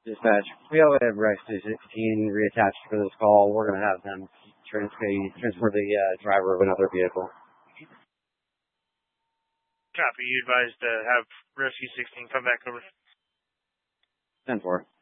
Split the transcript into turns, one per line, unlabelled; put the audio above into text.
Dispatch, we already have Rex 216 reattached for this call. We're going to have them transfer the driver of another vehicle.
Copy. You advised to have Rescue 16 come back over.
10-4.